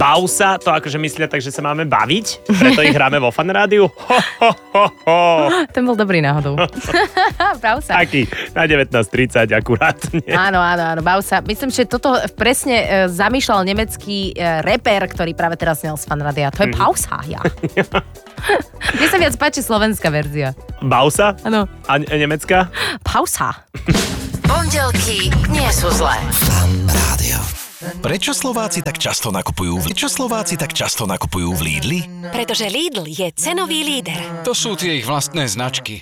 Bausa, to akože myslia tak, že sa máme baviť, preto ich hráme vo Fan rádiu. Ten bol dobrý náhodou. Bausa. Taký, na 19:30 akurát. Áno, Bausa. Myslím, že toto presne zamýšľal nemecký reper, ktorý práve teraz snel z Fan rádia. To je Bausa, ja. Mne sa viac páči slovenská verzia. Bausa? Áno. A nemecká? Pausa. Pondelky nie sú zlé. Fan rádio. Prečo Slováci tak často nakupujú v Lidli? Pretože Lidl je cenový líder. To sú tie ich vlastné značky.